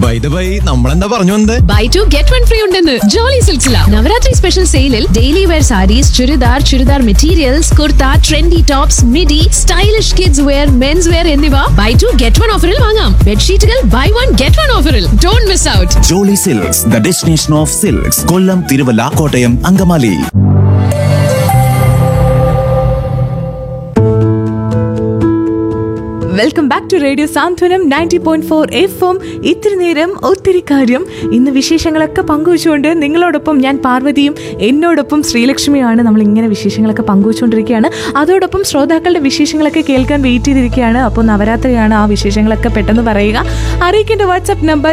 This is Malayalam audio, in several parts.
നമ്മളെന്താ പറഞ്ഞു വന്നത്? ബൈ 2 ഗെറ്റ് 1 ഫ്രീ ഉണ്ടെന്ന് ജോളി സിൽസില. നവരാത്രി സ്പെഷ്യൽ സെയിലിൽ daily wear saris, churidar materials, kurta, trendy tops, midi, stylish kids wear, men's wear എന്നിവ ബൈ 2 ഗെറ്റ് 1 ഓഫറിൽ വാങ്ങാം. ബെഡ്ഷീറ്റുകൾ ബൈ 1 ഗെറ്റ് 1 ഓഫറിൽ. Don't miss out. Jolly silks, the destination of silks. Kollam, Thiruvalla, Kottayam, Angamaly. Welcome back to radio Santhwanam 90.4 FM. ഇത്തിരി നേരം ഒത്തിരി കാര്യം. ഇന്ന് വിശേഷങ്ങളൊക്കെ പങ്കുവെച്ചുകൊണ്ട് നിങ്ങളോടൊപ്പം ഞാൻ പാർവതിയും എന്നോടൊപ്പം ശ്രീലക്ഷ്മിയാണ്. നമ്മൾ ഇങ്ങനെ വിശേഷങ്ങളൊക്കെ പങ്കുവെച്ചുകൊണ്ടിരിക്കുകയാണ്. അതോടൊപ്പം ശ്രോതാക്കളുടെ വിശേഷങ്ങളൊക്കെ കേൾക്കാൻ വെയിറ്റ് ചെയ്തിരിക്കുകയാണ്. അപ്പോൾ നവരാത്രിയാണ്, ആ വിശേഷങ്ങളൊക്കെ പെട്ടെന്ന് പറയുക. അറിയിക്കേണ്ട വാട്സ്ആപ്പ് നമ്പർ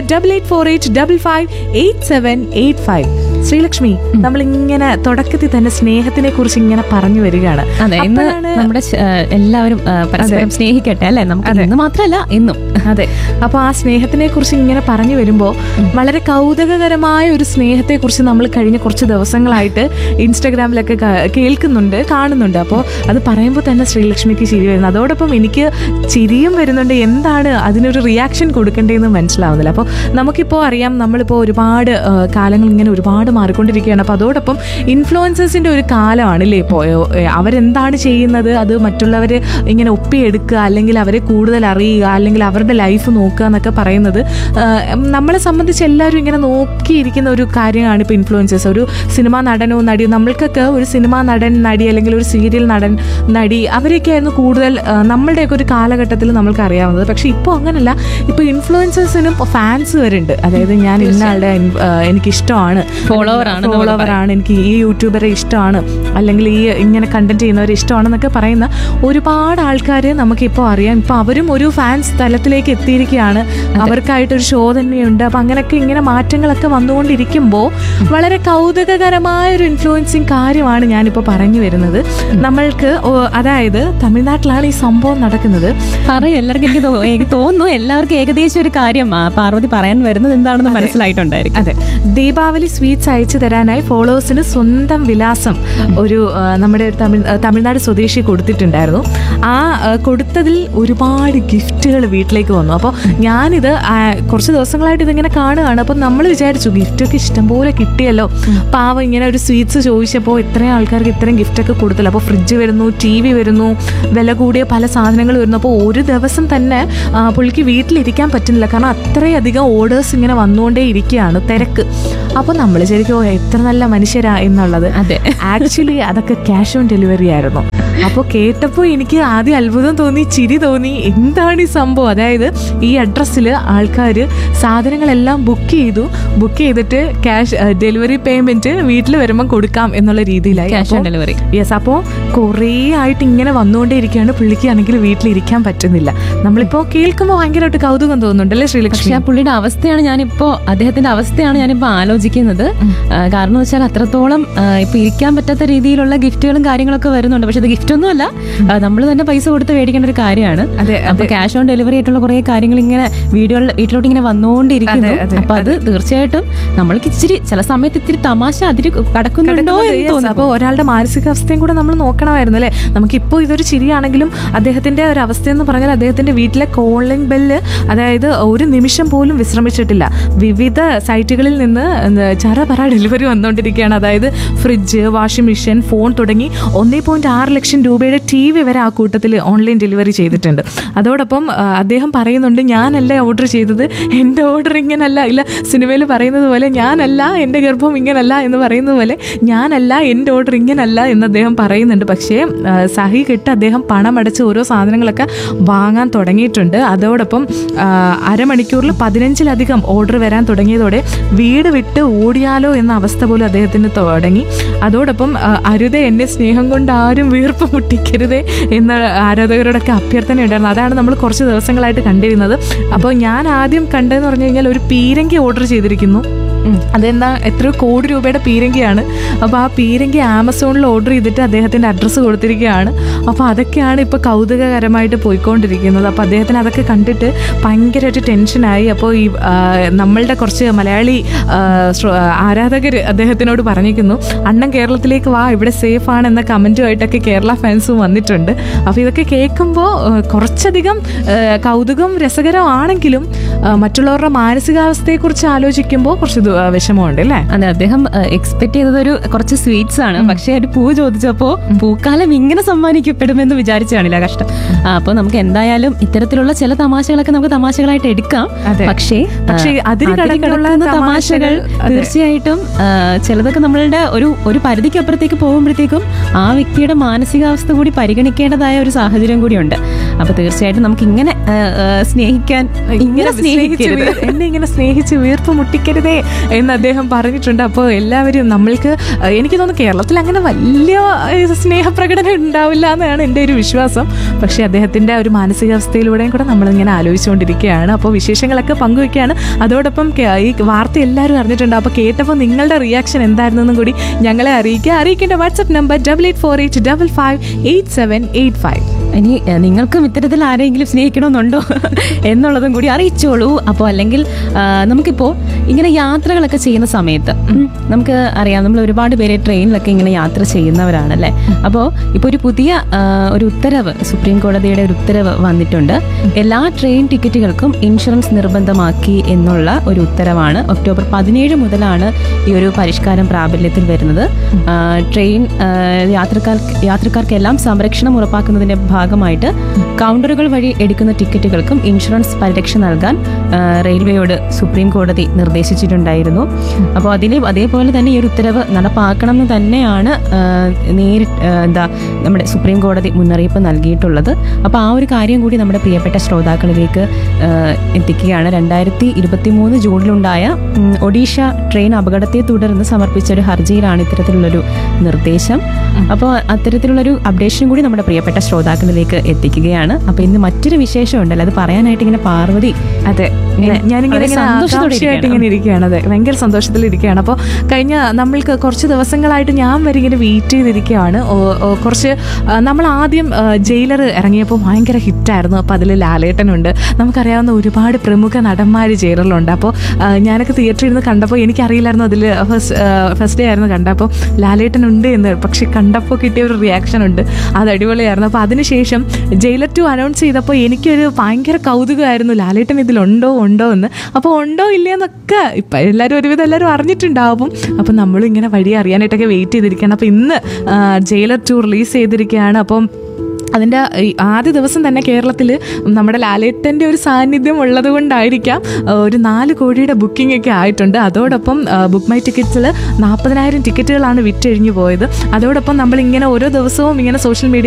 8848558785. ശ്രീലക്ഷ്മി, നമ്മളിങ്ങനെ തുടക്കത്തിൽ തന്നെ സ്നേഹത്തിനെ കുറിച്ച് ഇങ്ങനെ പറഞ്ഞു വരികയാണ്. അതെ, ഇന്ന് നമ്മുടെ എല്ലാവരും പരസ്പരം സ്നേഹിക്കട്ടെ അല്ലെ? നമുക്ക് ഇന്ന് മാത്രമല്ല എന്നും. അതെ, അപ്പൊ ആ സ്നേഹത്തിനെ കുറിച്ച് ഇങ്ങനെ പറഞ്ഞു വരുമ്പോൾ വളരെ കൗതുകകരമായ ഒരു സ്നേഹത്തെ കുറിച്ച് നമ്മൾ കഴിഞ്ഞ കുറച്ച് ദിവസങ്ങളായിട്ട് ഇൻസ്റ്റാഗ്രാമിലൊക്കെ കേൾക്കുന്നുണ്ട്, കാണുന്നുണ്ട്. അപ്പോൾ അത് പറയുമ്പോൾ തന്നെ ശ്രീലക്ഷ്മിക്ക് ചിരി വരുന്നു. അതോടൊപ്പം എനിക്ക് ചിരിയും വരുന്നുണ്ട്. എന്താണ് അതിനൊരു റിയാക്ഷൻ കൊടുക്കേണ്ടതെന്ന് മനസ്സിലാവുന്നില്ല. അപ്പോൾ നമുക്കിപ്പോൾ അറിയാം, നമ്മളിപ്പോൾ ഒരുപാട് കാലങ്ങൾ ഇങ്ങനെ ഒരുപാട് മാറിക്കൊണ്ടിരിക്കുകയാണ്. അപ്പോൾ അതോടൊപ്പം ഇൻഫ്ലുവൻസേഴ്സിൻ്റെ ഒരു കാലമാണല്ലേ ഇപ്പോൾ. അവരെന്താണ് ചെയ്യുന്നത് അത് മറ്റുള്ളവർ ഇങ്ങനെ ഒപ്പിയെടുക്കുക, അല്ലെങ്കിൽ അവരെ കൂടുതൽ അറിയുക, അല്ലെങ്കിൽ അവരുടെ ലൈഫ് നോക്കുക എന്നൊക്കെ പറയുന്നത് നമ്മളെ സംബന്ധിച്ച് എല്ലാവരും ഇങ്ങനെ നോക്കിയിരിക്കുന്ന ഒരു കാര്യമാണ് ഇപ്പോൾ ഇൻഫ്ലുവൻസേഴ്സ്. ഒരു സിനിമാ നടനോ നടിയോ, നമ്മൾക്കൊക്കെ ഒരു സിനിമാ നടൻ നടി അല്ലെങ്കിൽ ഒരു സീരിയൽ നടൻ നടി അവരെയൊക്കെയായിരുന്നു കൂടുതൽ നമ്മളുടെയൊക്കെ ഒരു കാലഘട്ടത്തിൽ നമ്മൾക്ക് അറിയാവുന്നത്. പക്ഷേ ഇപ്പോൾ അങ്ങനല്ല. ഇപ്പോൾ ഇൻഫ്ലുവൻസേഴ്സിനും ഫാൻസ് വരുന്നുണ്ട്. അതായത് ഞാൻ ഇന്നയാളുടെ എനിക്കിഷ്ടമാണ്, ഫോളോവറാണ്, എനിക്ക് ഈ യൂട്യൂബറെ ഇഷ്ടമാണ്, അല്ലെങ്കിൽ ഈ ഇങ്ങനെ കണ്ടന്റ് ചെയ്യുന്നവരെ ഇഷ്ടമാണെന്നൊക്കെ പറയുന്ന ഒരുപാട് ആൾക്കാർ നമുക്കിപ്പോൾ അറിയാം. ഇപ്പോൾ അവരും ഒരു ഫാൻസ് തലത്തിലേക്ക് എത്തിയിരിക്കുകയാണ്. അവർക്കായിട്ടൊരു ഷോ തന്നെയുണ്ട്. അപ്പം അങ്ങനെയൊക്കെ ഇങ്ങനെ മാറ്റങ്ങളൊക്കെ വന്നുകൊണ്ടിരിക്കുമ്പോൾ വളരെ കൗതുകകരമായ ഒരു ഇൻഫ്ലുവൻസിങ് കാര്യമാണ് ഞാനിപ്പോൾ പറഞ്ഞു വരുന്നത്. നമ്മൾക്ക് അതായത് തമിഴ്നാട്ടിലാണ് ഈ സംഭവം നടക്കുന്നത്. പറയും, എല്ലാവർക്കും എനിക്ക് തോന്നുന്നു എല്ലാവർക്കും ഏകദേശം ഒരു കാര്യം പാർവതി പറയാൻ വരുന്നത് എന്താണെന്ന് മനസ്സിലായിട്ടുണ്ടായിരിക്കും. അതെ, ദീപാവലി സ്വീറ്റ്സ് അയച്ചു തരാനായി ഫോളോവേഴ്സിന് സ്വന്തം വിലാസം ഒരു നമ്മുടെ തമിഴ്നാട് സ്വദേശി കൊടുത്തിട്ടുണ്ടായിരുന്നു. ആ കൊടുത്തതിൽ ഒരുപാട് ഗിഫ്റ്റുകൾ വീട്ടിലേക്ക് വന്നു. അപ്പോൾ ഞാനിത് കുറച്ച് ദിവസങ്ങളായിട്ട് ഇതിങ്ങനെ കാണുകയാണ്. അപ്പോൾ നമ്മൾ വിചാരിച്ചു ഗിഫ്റ്റൊക്കെ ഇഷ്ടംപോലെ കിട്ടിയല്ലോ, പാവം ഇങ്ങനെ ഒരു സ്വീറ്റ്സ് ചോദിച്ചപ്പോൾ ഇത്രയും ആൾക്കാർക്ക് ഇത്രയും ഗിഫ്റ്റൊക്കെ കൊടുത്തല്ലോ. അപ്പോൾ ഫ്രിഡ്ജ് വരുന്നു, TV വരുന്നു, വില കൂടിയ പല സാധനങ്ങൾ വരുന്നു. അപ്പോൾ ഒരു ദിവസം തന്നെ പുള്ളിക്ക് വീട്ടിലിരിക്കാൻ പറ്റുന്നില്ല, കാരണം അത്രയധികം ഓർഡേഴ്സ് ഇങ്ങനെ വന്നുകൊണ്ടേ ഇരിക്കുകയാണ്, തിരക്ക്. അപ്പോൾ നമ്മൾ ശരിക്കും എത്ര നല്ല മനുഷ്യരാ എന്നുള്ളത്. അതെ, ആക്ച്വലി അതൊക്കെ ക്യാഷ് ഓൺ ഡെലിവറി ആയിരുന്നു. അപ്പോൾ കേട്ടപ്പോൾ എനിക്ക് ആദ്യം അത്ഭുതം തോന്നി, ചിരി തോന്നി. എന്താണ് ഈ സംഭവം? അതായത് ഈ അഡ്രസ്സിൽ ആൾക്കാർ സാധനങ്ങളെല്ലാം ബുക്ക് ചെയ്തിട്ട് ക്യാഷ് ഡെലിവറി പേയ്മെന്റ് വീട്ടിൽ വരുമ്പോൾ കൊടുക്കാം എന്നുള്ള രീതിയിലായി ക്യാഷ് ഓൺ ഡെലിവറി. യെസ്, അപ്പോൾ കുറേ ആയിട്ട് ഇങ്ങനെ വന്നുകൊണ്ടേ ഇരിക്കുകയാണ്. പുള്ളിക്കാണെങ്കിൽ വീട്ടിലിരിക്കാൻ പറ്റുന്നില്ല. നമ്മളിപ്പോൾ കേൾക്കുമ്പോൾ ഭയങ്കരമായിട്ട് കൗതുകം തോന്നുന്നുണ്ടല്ലേ ശ്രീലക്ഷ്മി? പക്ഷേ ആ പുള്ളിയുടെ അദ്ദേഹത്തിന്റെ അവസ്ഥയാണ് ഞാനിപ്പോൾ ആലോചിക്കുന്നത്. കാരണം എന്ന് വെച്ചാൽ അത്രത്തോളം ഇപ്പൊ ഇരിക്കാൻ പറ്റാത്ത രീതിയിലുള്ള ഗിഫ്റ്റുകളും കാര്യങ്ങളൊക്കെ വരുന്നുണ്ട്. പക്ഷെ അത് ഗിഫ്റ്റ് ഒന്നും അല്ല, നമ്മൾ തന്നെ പൈസ കൊടുത്ത് മേടിക്കേണ്ട ഒരു കാര്യമാണ്. അപ്പൊ ക്യാഷ് ഓൺ ഡെലിവറി ആയിട്ടുള്ള കുറെ കാര്യങ്ങൾ ഇങ്ങനെ വീട്ടിലോട്ട് ഇങ്ങനെ വന്നുകൊണ്ടിരിക്കുന്നു. അപ്പൊ അത് തീർച്ചയായിട്ടും നമ്മൾക്ക് ചില സമയത്ത് ഇത്തിരി തമാശ അതിര് കടക്കുന്നുണ്ടോ എന്ന് തോന്നുന്നു. അപ്പോൾ ഒരാളുടെ മാനസികാവസ്ഥയും കൂടെ നമ്മൾ നോക്കണമായിരുന്നു അല്ലേ? നമുക്കിപ്പോൾ ഇതൊരു ചിരിയാണെങ്കിലും അദ്ദേഹത്തിന്റെ ഒരു അവസ്ഥ എന്ന് പറഞ്ഞാൽ അദ്ദേഹത്തിന്റെ വീട്ടിലെ കോളിംഗ് ബെല്ല്, അതായത് ഒരു നിമിഷം പോലും വിശ്രമിച്ചിട്ടില്ല. വിവിധ സൈറ്റുകളിൽ നിന്ന് ചറപറ ഡെലിവറി വന്നുകൊണ്ടിരിക്കുകയാണ്. അതായത് ഫ്രിഡ്ജ്, വാഷിംഗ് മെഷീൻ, ഫോൺ തുടങ്ങി 1.6 ലക്ഷം രൂപയുടെ TV വരെ ആ കൂട്ടത്തിൽ ഓൺലൈൻ ഡെലിവറി ചെയ്തിട്ടുണ്ട്. അതോടൊപ്പം അദ്ദേഹം പറയുന്നുണ്ട്, ഞാനല്ല ഓർഡർ ചെയ്തത്, എൻ്റെ ഓർഡർ ഇങ്ങനല്ല. ഇല്ല, സിനിമയിൽ പറയുന്നത് പോലെ ഞാനല്ല, എൻ്റെ ഗർഭം ഇങ്ങനല്ല എന്ന് പറയുന്നത് പോലെ ഞാനല്ല, എൻ്റെ ഓർഡർ ഇങ്ങനല്ല എന്ന് അദ്ദേഹം പറയുന്നുണ്ട്. പക്ഷേ സഹി കെട്ട് അദ്ദേഹം പണമടച്ച് ഓരോ സാധനങ്ങളൊക്കെ വാങ്ങാൻ തുടങ്ങിയിട്ടുണ്ട്. അതോടൊപ്പം അരമണിക്കൂറിൽ 15ലധികം ഓർഡർ വരാൻ തുടങ്ങിയതോടെ വീട് വിട്ട് ഓടിയാലോ എന്ന അവസ്ഥ പോലും അദ്ദേഹത്തിന് തുടങ്ങി. അതോടൊപ്പം അരുതേ, എന്നെ സ്നേഹം കൊണ്ട് ആരും വീർപ്പ് മുട്ടിക്കരുതേ എന്ന ആരാധകരോടൊക്കെ അഭ്യർത്ഥന ഉണ്ടായിരുന്നു. അതാണ് നമ്മൾ കുറച്ച് ദിവസങ്ങളായിട്ട് കണ്ടിരുന്നത്. അപ്പോൾ ഞാൻ ആദ്യം കണ്ടതെന്ന് പറഞ്ഞു കഴിഞ്ഞാൽ ഒരു പീരങ്കി ഓർഡർ ചെയ്തിരിക്കുന്നു. അതെന്താ എത്രയോ കോടി രൂപയുടെ പീരങ്കിയാണ്. അപ്പോൾ ആ പീരങ്കി ആമസോണിൽ ഓർഡർ ചെയ്തിട്ട് അദ്ദേഹത്തിൻ്റെ അഡ്രസ്സ് കൊടുത്തിരിക്കുകയാണ്. അപ്പോൾ അതൊക്കെയാണ് ഇപ്പോൾ കൗതുകകരമായിട്ട് പോയിക്കൊണ്ടിരിക്കുന്നത്. അപ്പോൾ അദ്ദേഹത്തിന് അതൊക്കെ കണ്ടിട്ട് ഭയങ്കരമായിട്ട് ടെൻഷനായി. അപ്പോൾ ഈ നമ്മളുടെ കുറച്ച് മലയാളി ആരാധകർ അദ്ദേഹത്തിനോട് പറഞ്ഞിരിക്കുന്നു, അണ്ണൻ കേരളത്തിലേക്ക് വാ, ഇവിടെ സേഫ് ആണ് എന്ന കമൻറ്റുമായിട്ടൊക്കെ കേരള ഫാൻസും വന്നിട്ടുണ്ട്. അപ്പോൾ ഇതൊക്കെ കേൾക്കുമ്പോൾ കുറച്ചധികം കൗതുകം രസകരമാണെങ്കിലും മറ്റുള്ളവരുടെ മാനസികാവസ്ഥയെക്കുറിച്ച് ആലോചിക്കുമ്പോൾ കുറച്ച് വിഷമമുണ്ട് അല്ലേ? അതെ, അദ്ദേഹം എക്സ്പെക്ട് ചെയ്തത് ഒരു കുറച്ച് സ്വീറ്റ്സ് ആണ്. പക്ഷെ ഒരു പൂ ചോദിച്ചപ്പോ പൂക്കാലം ഇങ്ങനെ സമ്മാനിക്കപ്പെടുമെന്ന് വിചാരിച്ചാണില്ല, കഷ്ടം. അപ്പോൾ നമുക്ക് എന്തായാലും ഇത്തരത്തിലുള്ള ചില തമാശകളൊക്കെ നമുക്ക് തമാശകളായിട്ട് എടുക്കാം. പക്ഷേ അതിന് കിടക്കുന്ന തമാശകൾ തീർച്ചയായിട്ടും ചിലതൊക്കെ നമ്മളുടെ ഒരു പരിധിക്കപ്പുറത്തേക്ക് പോകുമ്പോഴത്തേക്കും ആ വ്യക്തിയുടെ മാനസികാവസ്ഥ കൂടി പരിഗണിക്കേണ്ടതായ ഒരു സാഹചര്യം കൂടിയുണ്ട്. അപ്പൊ തീർച്ചയായിട്ടും നമുക്ക് ഇങ്ങനെ സ്നേഹിക്കാൻ, എന്നെ ഇങ്ങനെ സ്നേഹിച്ച് വീർപ്പ് മുട്ടിക്കരുതേ എന്ന് അദ്ദേഹം പറഞ്ഞിട്ടുണ്ട്. അപ്പോൾ എല്ലാവരും നമ്മൾക്ക്, എനിക്ക് തോന്നുന്നു കേരളത്തിൽ അങ്ങനെ വലിയ സ്നേഹപ്രകടനം ഉണ്ടാവില്ല എന്നാണ് എൻ്റെ ഒരു വിശ്വാസം. പക്ഷേ അദ്ദേഹത്തിൻ്റെ ഒരു മാനസികാവസ്ഥയിലൂടെയും കൂടെ നമ്മളിങ്ങനെ ആലോചിച്ചുകൊണ്ടിരിക്കുകയാണ്. അപ്പോൾ വിശേഷങ്ങളൊക്കെ പങ്കുവയ്ക്കുകയാണ്. അതോടൊപ്പം ഈ വാർത്ത എല്ലാവരും അറിഞ്ഞിട്ടുണ്ട്. അപ്പോൾ കേട്ടപ്പോൾ നിങ്ങളുടെ റിയാക്ഷൻ എന്തായിരുന്നെന്നും കൂടി ഞങ്ങളെ അറിയിക്കേണ്ട വാട്സ്ആപ്പ് നമ്പർ 8848558785. ഇനി നിങ്ങൾക്കും ഇത്തരത്തിൽ ആരെങ്കിലും സ്നേഹിക്കണമെന്നുണ്ടോ എന്നുള്ളതും കൂടി അറിയിച്ചോളൂ. അപ്പോൾ അല്ലെങ്കിൽ നമുക്കിപ്പോൾ ഇങ്ങനെ യാത്രകളൊക്കെ ചെയ്യുന്ന സമയത്ത് നമുക്ക് അറിയാം, നമ്മൾ ഒരുപാട് പേര് ട്രെയിനിലൊക്കെ ഇങ്ങനെ യാത്ര ചെയ്യുന്നവരാണല്ലേ. അപ്പോൾ ഇപ്പോൾ ഒരു പുതിയ ഒരു ഉത്തരവ്, സുപ്രീം കോടതിയുടെ ഒരു ഉത്തരവ് വന്നിട്ടുണ്ട്. എല്ലാ ട്രെയിൻ ടിക്കറ്റുകൾക്കും ഇൻഷുറൻസ് നിർബന്ധമാക്കി എന്നുള്ള ഒരു ഉത്തരവാണ്. ഒക്ടോബർ 17 മുതലാണ് ഈ ഒരു പരിഷ്കാരം പ്രാബല്യത്തിൽ വരുന്നത്. ട്രെയിൻ യാത്രക്കാർക്കെല്ലാം സംരക്ഷണം ഉറപ്പാക്കുന്നതിന്റെ ഭാഗമായിട്ട് കൗണ്ടറുകൾ വഴി എടുക്കുന്ന ടിക്കറ്റുകൾക്കും ഇൻഷുറൻസ് പരിരക്ഷ നൽകാൻ റെയിൽവേയോട് സുപ്രീം കോടതി നിർദ്ദേശിച്ചിട്ടുണ്ടായിരുന്നു. അപ്പോൾ അതേപോലെ തന്നെ ഈ ഒരു ഉത്തരവ് നടപ്പാക്കണം എന്ന് തന്നെയാണ് നമ്മുടെ സുപ്രീം കോടതി മുന്നറിയിപ്പ് നൽകിയിട്ടുള്ളത്. അപ്പോൾ ആ ഒരു കാര്യം കൂടി നമ്മുടെ പ്രിയപ്പെട്ട ശ്രോതാക്കളിലേക്ക് എത്തിക്കുകയാണ്. 2023 ജൂണിലുണ്ടായ ഒഡീഷ ട്രെയിൻ അപകടത്തെ തുടർന്ന് സമർപ്പിച്ച ഒരു ഹർജിയിലാണ് ഇത്തരത്തിലുള്ളൊരു നിർദ്ദേശം. അപ്പോൾ അത്തരത്തിലുള്ളൊരു അപ്ഡേഷൻ കൂടി നമ്മുടെ പ്രിയപ്പെട്ട ശ്രോതാക്കളിലേക്ക് എത്തിക്കുകയാണ്. അപ്പോൾ ഇന്ന് മറ്റൊരു വിശേഷം ഉണ്ടല്ലോ, അത് പറയാനായിട്ട് ഇങ്ങനെ പാർവതി, അതെ, ഞാനിങ്ങനെ ആകാംക്ഷയായിട്ട് ഇങ്ങനെ ഇരിക്കുകയാണ്. അതെ, ഭയങ്കര സന്തോഷത്തിലിരിക്കുകയാണ്. അപ്പോൾ കഴിഞ്ഞ നമ്മൾക്ക് കുറച്ച് ദിവസങ്ങളായിട്ട് ഞാൻ വരെ ഇങ്ങനെ വെയിറ്റ് ചെയ്തിരിക്കുകയാണ്. കുറച്ച് നമ്മൾ ആദ്യം ജയിലർ ഇറങ്ങിയപ്പോൾ ഭയങ്കര ഹിറ്റായിരുന്നു. അപ്പോൾ അതിൽ ലാലേട്ടനുണ്ട്, നമുക്കറിയാവുന്ന ഒരുപാട് പ്രമുഖ നടന്മാർ ജയിലറിലുണ്ട്. അപ്പോൾ ഞാനൊക്കെ തിയേറ്ററിൽ നിന്ന് കണ്ടപ്പോൾ എനിക്കറിയില്ലായിരുന്നു, അതിൽ ഫസ്റ്റ് ഡേ ആയിരുന്നു കണ്ടപ്പോൾ ലാലേട്ടനുണ്ട് എന്ന്. പക്ഷെ കണ്ടപ്പോൾ കിട്ടിയ ഒരു റിയാക്ഷൻ ഉണ്ട്, അത് അടിപൊളിയായിരുന്നു. അപ്പോൾ അതിനുശേഷം ജയിലർ 2 അനൗൺസ് ചെയ്തപ്പോൾ എനിക്കൊരു ഭയങ്കര കൗതുകമായിരുന്നു, ലാലേട്ടൻ ഇതിലുണ്ടോ എന്ന്. അപ്പോൾ ഉണ്ടോ ഇല്ലയെന്നൊക്കെ ഇപ്പം ഒരുവിധം എല്ലാവരും അറിഞ്ഞിട്ടുണ്ടാവും. അപ്പം നമ്മളിങ്ങനെ വഴി അറിയാനായിട്ടൊക്കെ വെയിറ്റ് ചെയ്തിരിക്കുകയാണ്. അപ്പോൾ ഇന്ന് ജയിലർ 2 റിലീസ് ചെയ്തിരിക്കുകയാണ്. അപ്പം അതിൻ്റെ ആദ്യ ദിവസം തന്നെ കേരളത്തിൽ നമ്മുടെ ലാലേട്ടൻ്റെ ഒരു സാന്നിധ്യം ഉള്ളത് കൊണ്ടായിരിക്കാം ഒരു 4 കോടിയുടെ ബുക്കിംഗ് ഒക്കെ ആയിട്ടുണ്ട്. അതോടൊപ്പം ബുക്ക് മൈ ടിക്കറ്റ്സിൽ 40,000 ടിക്കറ്റുകളാണ് വിറ്റഴിഞ്ഞു പോയത്. അതോടൊപ്പം നമ്മളിങ്ങനെ ഓരോ ദിവസവും ഇങ്ങനെ സോഷ്യൽ മീഡിയ